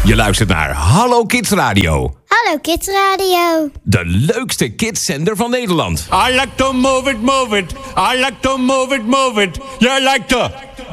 Je luistert naar Hallo Kids Radio. Hallo Kids Radio. De leukste kidszender van Nederland. I like to move it, move it. I like to move it, move it. You like to